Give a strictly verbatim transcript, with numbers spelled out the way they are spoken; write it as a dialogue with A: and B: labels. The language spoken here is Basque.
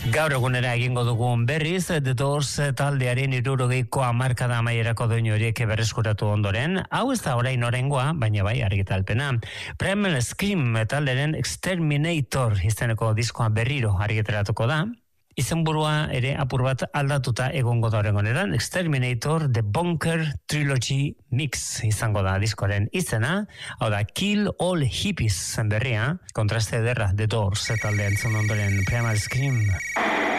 A: Gaur egunera egingo dugun berriz, The Doors taldearen hirurogeiko hamarkada amaierako doinu horiek berreskuratu ondoren, hau ez da orain oraingoa, baina bai argitalpena. Primal Scream talderen Exterminator izeneko diskoa berriro argitaratuko da. Izenburua ere apur bat aldatuta egongo da horren honetan, Exterminator The Bunker Trilogy Mix izango da diskoaren izena, hau da Kill All Hippies berria, kontraste ederra The Doors talde entzun ondoren Primal Scream.